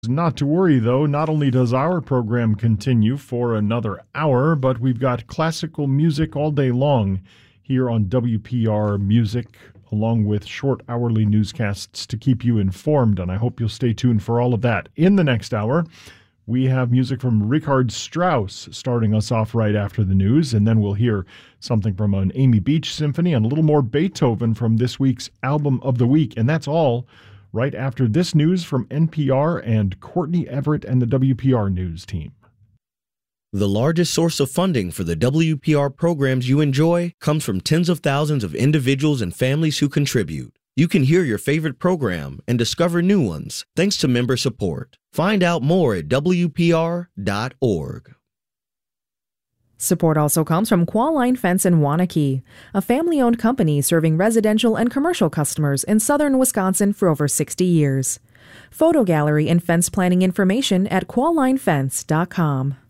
Not to worry, though. Not only does our program continue for another hour, but we've got classical music all day long here on WPR Music, along with short hourly newscasts to keep you informed, and I hope you'll stay tuned for all of that. In the next hour, we have music from Richard Strauss starting us off right after the news, and then we'll hear something from an Amy Beach symphony and a little more Beethoven from this week's Album of the Week, and that's all right after this news from NPR and Courtney Everett and the WPR News team. The largest source of funding for the WPR programs you enjoy comes from tens of thousands of individuals and families who contribute. You can hear your favorite program and discover new ones thanks to member support. Find out more at WPR.org. Support also comes from Qualline Fence in Waunakee, a family-owned company serving residential and commercial customers in southern Wisconsin for over 60 years. Photo gallery and fence planning information at quallinefence.com.